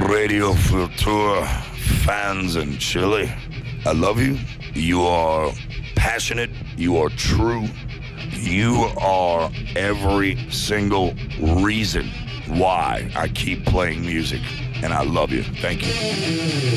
Radio Futura fans in Chile, I love you. You are passionate. You are true. You are every single reason why I keep playing music. And I love you. Thank you.